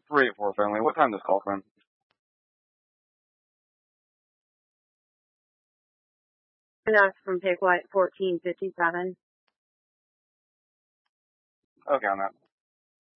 384 Finley. What time does call from? That's from Pick White 1457. Okay, on that.